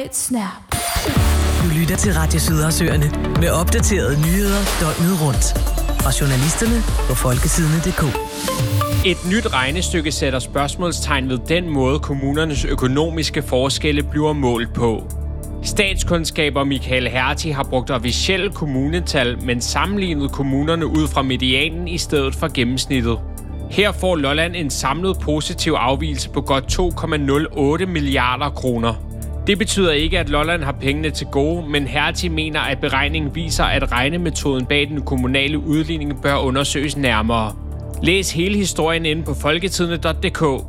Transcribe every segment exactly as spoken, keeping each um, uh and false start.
med et snap. Du lytter til Radio Sydersøerne med opdaterede nyheder døgnet rundt. Fra journalisterne på folkesidene punktum d k. Et nyt regnestykke sætter spørgsmålstegn ved den måde, kommunernes økonomiske forskelle bliver målt på. Statskundskaber Michael Hertie har brugt officielle kommunetal, men sammenlignet kommunerne ud fra medianen i stedet for gennemsnittet. Her får Lolland en samlet positiv afvigelse på godt to komma nul otte milliarder kroner. Det betyder ikke, at Lolland har pengene til gode, men Hertie mener, at beregningen viser, at regnemetoden bag den kommunale udligning bør undersøges nærmere. Læs hele historien inde på folketidene punktum d k.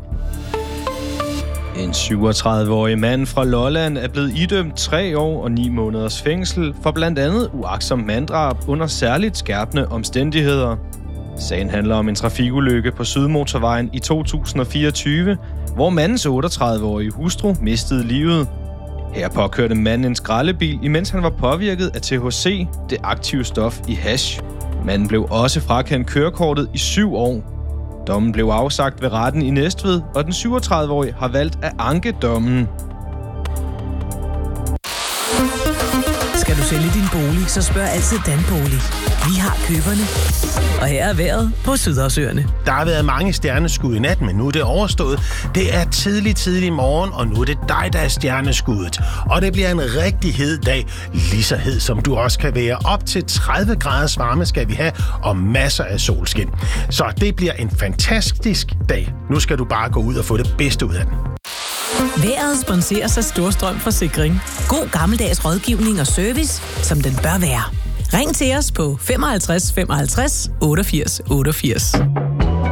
En syvogtredive-årig mand fra Lolland er blevet idømt tre år og ni måneders fængsel for blandt andet uagtsom manddrab under særligt skærpende omstændigheder. Sagen handler om en trafikulykke på Sydmotorvejen i to tusind og fireogtyve, hvor mandens otteogtredive-årige hustru mistede livet. Her påkørte manden en skraldebil, imens han var påvirket af T H C, det aktive stof i hash. Manden blev også frakendt kørekortet i syv år. Dommen blev afsagt ved retten i Næstved, og den syvogtredive-årige har valgt at anke dommen. Skal du sælge din bolig, så spørg altid Danbolig. Vi har køberne. Og her er vejret på Sydersøerne. Der har været mange stjerneskud i nat, men nu er det overstået. Det er tidlig, tidlig morgen, og nu er det dig, der er stjerneskuddet. Og det bliver en rigtig hed dag. Lige så hed, som du også kan være. Op til tredive graders varme skal vi have, og masser af solskin. Så det bliver en fantastisk dag. Nu skal du bare gå ud og få det bedste ud af den. Vejret sponseres af Storstrøm Forsikring. God gammeldags rådgivning og service, som den bør være. Ring til os på femoghalvtreds femoghalvtreds otteogfirs otteogfirs.